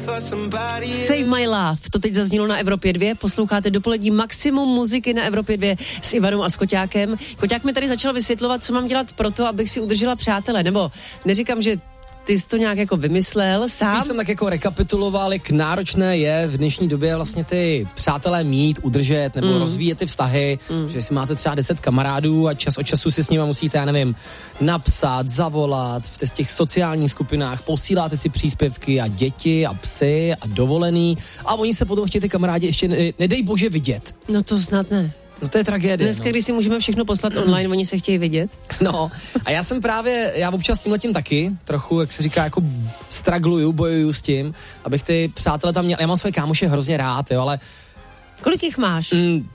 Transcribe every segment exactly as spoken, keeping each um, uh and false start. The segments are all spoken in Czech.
Save My Love, to teď zaznělo na Evropě dva, posloucháte dopolední maximum muziky na Evropě dva s Ivanou a s Koťákem. Koťák mi tady začal vysvětlovat, co mám dělat pro to, abych si udržela přátele, nebo neříkám, že ty jsi to nějak jako vymyslel sám? Spíš jsem tak jako rekapituloval, jak náročné je v dnešní době vlastně ty přátelé mít, udržet nebo mm. rozvíjet ty vztahy, mm. že si máte třeba deset kamarádů a čas od času si s nimi musíte, já nevím, napsat, zavolat v těch sociálních skupinách, posíláte si příspěvky a děti a psy a dovolený a oni se potom chtějí ty kamarádi ještě, ne, nedej bože, vidět. No to snad ne. No to je tragédie. Dneska, no. když si můžeme všechno poslat online, oni se chtějí vidět. No a já jsem právě, já občas s tím letím taky, trochu, jak se říká, jako stragluju, bojuju s tím, abych ty přátelé tam měl, já mám své kámoše hrozně rád, jo, ale... Kolik jich máš? Mm,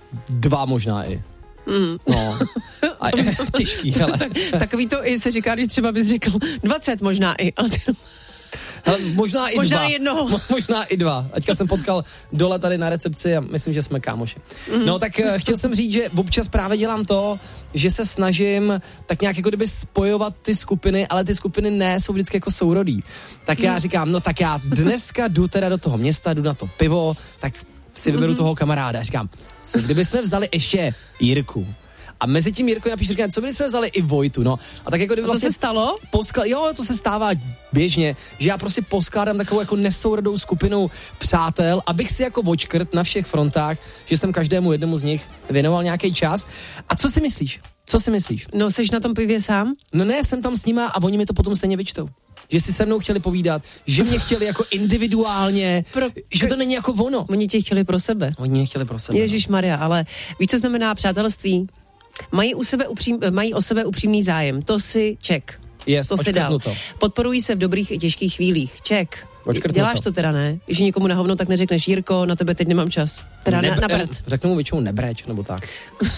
dva možná i. Mm. No, a je těžký, ale... tak, takový to i se říká, když třeba bys řekl dvacet možná i, ale ty... Hele, možná i možná dva. jednoho. Mo, možná i dva. Aťka jsem potkal dole tady na recepci a myslím, že jsme kámoši. Mm. No tak uh, chtěl jsem říct, že občas právě dělám to, že se snažím tak nějak jako kdyby spojovat ty skupiny, ale ty skupiny ne jsou vždycky jako sourodí. Tak mm. já říkám, no tak já dneska jdu teda do toho města, jdu na to pivo, tak si vyberu mm. toho kamaráda. A říkám, co kdyby jsme vzali ještě Jirku? A mezi tím Jirko napíše, říká, co by jsme vzali i Vojtu, no. A tak jako kdyby vlastně... to se stalo? Poskla... Jo, to se stává běžně, že já prostě poskládám takovou jako nesourodou skupinu přátel, abych si jako vočkrt na všech frontách, že jsem každému jednomu z nich věnoval nějaký čas. A co si myslíš? Co si myslíš? No, seš na tom pivě sám? No ne, jsem tam s nima a oni mi to potom stejně vyčtou. Že si se mnou chtěli povídat, že mě chtěli jako individuálně, pro... že to není jako ono. Oni tě chtěli pro sebe. Oni mě chtěli pro sebe. Ježišmarja, ale víš, co znamená přátelství? Mají, u sebe upřím, mají o sebe upřímný zájem. To si ček. Yes, to si dal. To. Podporují se v dobrých i těžkých chvílích. Ček. Očkrtnu Děláš to. to teda, ne? Když nikomu na hovno, tak neřekneš, Jirko, na tebe teď nemám čas. Teda Nebr- na, na prd. Řeknu mu většinou nebreč, nebo tak.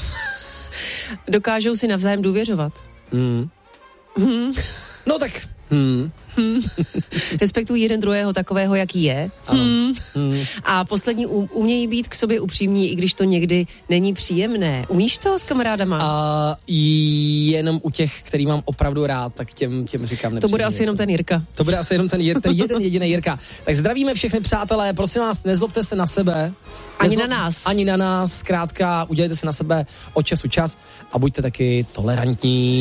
Dokážou si navzájem důvěřovat. Hmm. Hmm. No tak... Hmm. Hmm. Respektují jeden druhého takového, jaký je. Hmm. Hmm. A poslední, um, umějí být k sobě upřímní, i když to někdy není příjemné. Umíš to s kamarádama? A jenom u těch, který mám opravdu rád, tak těm, těm říkám nepříjemné. To bude asi věci. jenom ten Jirka. To bude asi jenom ten, jir, ten jeden jediný Jirka. Tak zdravíme všechny přátelé, prosím vás, nezlobte se na sebe. Ani Nezlo- na nás. Ani na nás, zkrátka, udělejte se na sebe od času čas a buďte taky tolerantní.